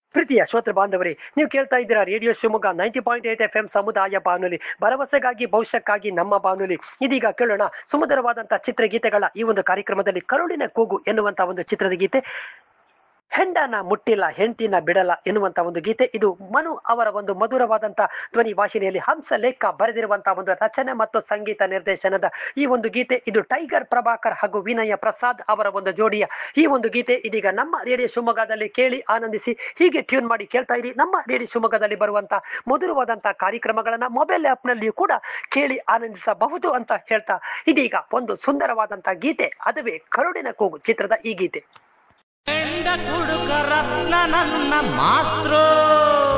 ಪ್ರೀತಿಯ ಶ್ರೋತೃ ಬಾಂಧವರೇ, ನೀವು ಕೇಳ್ತಾ ಇದ್ದೀರಾ ರೇಡಿಯೋ ಶಿವಮೊಗ್ಗ 90.8 FM ಸಮುದಾಯ ಬಾನುಲಿ, ಭರವಸೆಗಾಗಿ ಭವಿಷ್ಯಕ್ಕಾಗಿ ನಮ್ಮ ಬಾನುಲಿ. ಇದೀಗ ಕೇಳೋಣ ಸುಮಧುರವಾದಂತಹ ಚಿತ್ರಗೀತೆಗಳ ಈ ಒಂದು ಕಾರ್ಯಕ್ರಮದಲ್ಲಿ ಕರುಳಿನ ಕೂಗು ಎನ್ನುವಂತಹ ಒಂದು ಚಿತ್ರದ ಗೀತೆ. ಹೆಂಡನ ಮುಟ್ಟಿಲ್ಲ ಹೆಂಡತಿನ ಬಿಡಲ್ಲ ಎನ್ನುವಂತ ಒಂದು ಗೀತೆ. ಇದು ಮನು ಅವರ ಒಂದು ಮಧುರವಾದಂತಹ ಧ್ವನಿ ವಾಹಿನಿಯಲ್ಲಿ ಹಂಸಲೇಖ ಬರೆದಿರುವಂತಹ ಒಂದು ರಚನೆ ಮತ್ತು ಸಂಗೀತ ನಿರ್ದೇಶನದ ಈ ಒಂದು ಗೀತೆ. ಇದು ಟೈಗರ್ ಪ್ರಭಾಕರ್ ಹಾಗೂ ವಿನಯ ಪ್ರಸಾದ್ ಅವರ ಒಂದು ಜೋಡಿಯ ಈ ಒಂದು ಗೀತೆ. ಇದೀಗ ನಮ್ಮ ರೇಡಿಯೋ ಶಿವಮೊಗ್ಗದಲ್ಲಿ ಕೇಳಿ ಆನಂದಿಸಿ. ಹೀಗೆ ಟ್ಯೂನ್ ಮಾಡಿ ಕೇಳ್ತಾ ಇರಿ ನಮ್ಮ ರೇಡಿಯೋ ಶಿವಮೊಗ್ಗದಲ್ಲಿ ಬರುವಂತಹ ಮಧುರವಾದಂತಹ ಕಾರ್ಯಕ್ರಮಗಳನ್ನ ಮೊಬೈಲ್ ಆಪ್ ನಲ್ಲಿಯೂ ಕೂಡ ಕೇಳಿ ಆನಂದಿಸಬಹುದು ಅಂತ ಹೇಳ್ತಾ, ಇದೀಗ ಒಂದು ಸುಂದರವಾದಂತಹ ಗೀತೆ, ಅದುವೇ ಕರುಡಿನ ಕೂಗು ಚಿತ್ರದ ಈ ಗೀತೆ. ಹೆಂಡ ತುಡುಕ ರತ್ನ ನನ್ನ ಮಾಸ್ತ್ರೋ